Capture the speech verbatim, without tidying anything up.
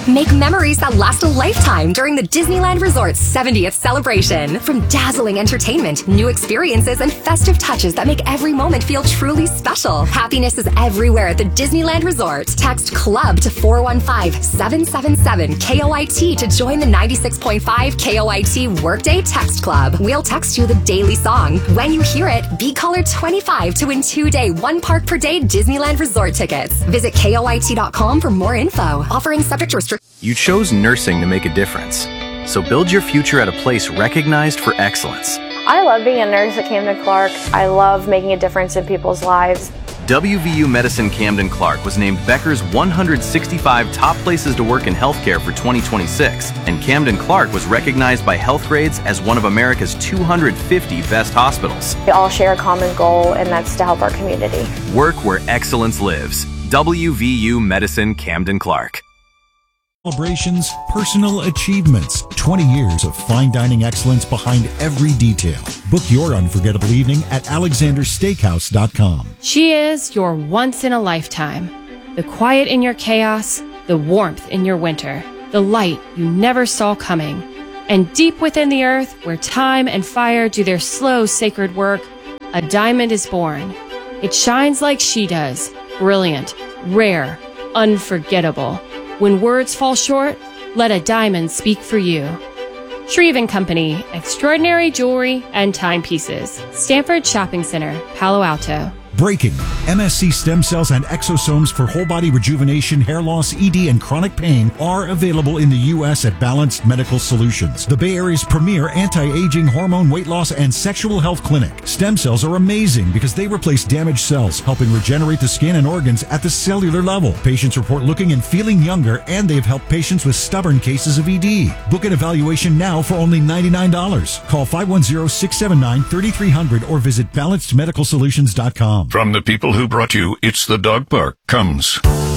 Make memories that last a lifetime during the Disneyland Resort's seventieth celebration. From dazzling entertainment, new experiences, and festive touches that make every moment feel truly special. Happiness is everywhere at the Disneyland Resort. Text CLUB to four one five, seven seven seven, K O I T to join the ninety-six point five K O I T Workday Text Club. We'll text you the daily song. When you hear it, be caller twenty-five to win two-day, one-park per day Disneyland Resort tickets. Visit K O I T dot com for more info. Offering subject to restrictions. You chose nursing to make a difference. So build your future at a place recognized for excellence. I love being a nurse at Camden Clark. I love making a difference in people's lives. W V U Medicine Camden Clark was named Becker's one hundred sixty-five top places to work in healthcare for twenty twenty-six, and Camden Clark was recognized by Healthgrades as one of America's two hundred fifty best hospitals. We all share a common goal, and that's to help our community. Work where excellence lives. W V U Medicine Camden Clark. Celebrations, personal achievements, twenty years of fine dining excellence behind every detail. Book your unforgettable evening at alexander steakhouse dot com. She is your once in a lifetime. The quiet in your chaos, the warmth in your winter, the light you never saw coming. And deep within the earth, where time and fire do their slow, sacred work, a diamond is born. It shines like she does, brilliant, rare, unforgettable. When words fall short, let a diamond speak for you. Shreve and Company, extraordinary jewelry and timepieces. Stanford Shopping Center, Palo Alto. Breaking. M S C stem cells and exosomes for whole body rejuvenation, hair loss, E D, and chronic pain are available in the U S at Balanced Medical Solutions, the Bay Area's premier anti-aging, hormone, weight loss, and sexual health clinic. Stem cells are amazing because they replace damaged cells, helping regenerate the skin and organs at the cellular level. Patients report looking and feeling younger, and they've helped patients with stubborn cases of E D. Book an evaluation now for only ninety-nine dollars. Call five one zero, six seven nine, three three zero zero or visit balanced medical solutions dot com. From the people who brought you It's the Dog Park comes